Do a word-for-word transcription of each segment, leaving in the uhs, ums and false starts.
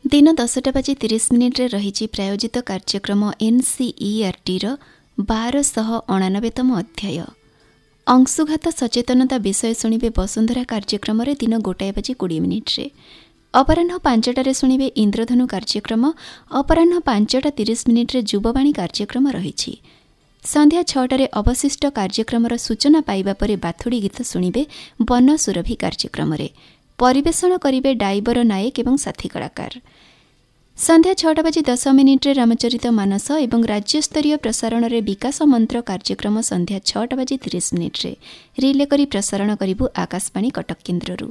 दिन दसटा बाजी तीस मिनिट्रे रही प्रायोजित कार्यक्रम एनसीईआरटी बारशह अणानबेतम अध्याय अंशुघात सचेतनता विषय शुणिबे वसुंधरा कार्यक्रम दिन गोटाए बाजी कोड़े मिनिट्रे अपराह पांचटारे शुणिबे इंद्रधनु कार्यक्रम अपराह पांचटा तीस मिनिट्रे युववाणी कार्यक्रम रही संध्या छटारे अवशिष्ट कार्यक्रम सूचना पाइबा परे बाथुड़ी गीत शुणिबे वन सुरभि कार्यक्रम परिवेषण करिबे डाइबर नायक एवं साथी कलाकार। संध्या छटा बाजी दस मिनिट्रे रामचरित मानस एवं राज्यस्तरीय प्रसारण रे विकास मंत्र कार्यक्रम संध्या छटा बाजी तीस मिनिट्रे रिले करी प्रसारण करिबु आकाशवाणी कटक केन्द्ररू।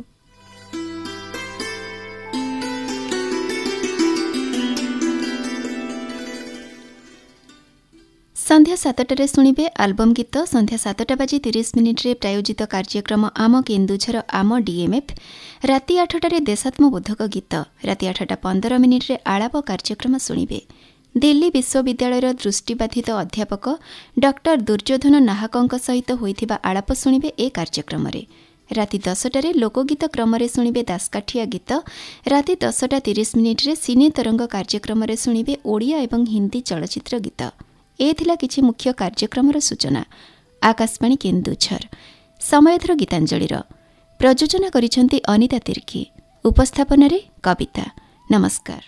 संध्या सातटारे शुणिबे आल्बम गीत संध्या सातटा बाजी तीस मिनिट्रे प्रायोजित कार्यक्रम आम केन्दुझर आम डीएमएफ राति आठटारे देशात्मबोधक गीत राति आठटा पंदर मिनिट्रे आलाप कार्यक्रम शुणिबे दिल्ली विश्वविद्यालयर दृष्टिबाधित अध्यापक डॉक्टर दुर्योधन नाहकଙ୍କ सहित होइथिबा आलाप शुणिबे ए कार्यक्रम राति दसटारे लोकगीत क्रम शुणिबे दासकाठिया गीत राति दसटा तीस मिनिट्रे सिने तरंग कार्यक्रम शुणिबे ओडिया एवं हिंदी चलचित्र गीत। ए थिला किछि मुख्य कार्यक्रमर सूचना। आकाशवाणी केन्दुझर समयधर गीतांजलिर प्रयोजन करिसेंती अनिता तिर्की उपस्थापन रे कविता। नमस्कार।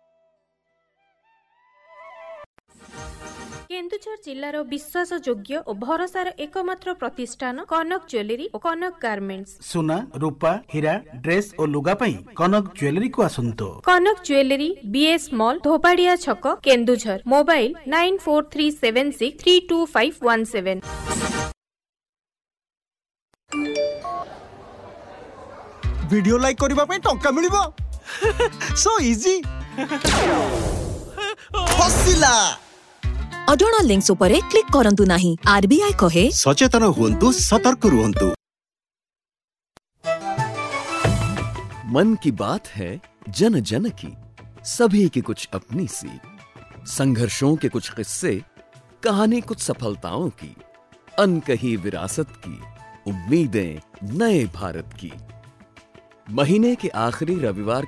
केन्दुझर जिल्लार विश्वासयोग्य और भरोसार एकमात्र प्रतिष्ठान कनक ज्वेलरी और कनक गार्मेंट्स। सुना रूपा हीरा ड्रेस और लुगा पई कनक ज्वेलरी को आसंतो। कनक ज्वेलरी बीएस मॉल धोपाड़िया छक Keonjhar. Mobile nine four three seven six three to five one seven. Video like करबा पई टंका मिलिबो सो इजी फसिला अजणा लिंक्स उपरे क्लिक करंतु नाही। आरबीआई कहे सचेतन हुंतु सतर्क रुहंतु। मन की बात है जन जन की, सभी की कुछ अपनी सी, संघर्षों के कुछ किस्से, कहानी कुछ सफलताओं की, अनकही विरासत की, उम्मीदें नए भारत की। महीने के आखिरी रविवार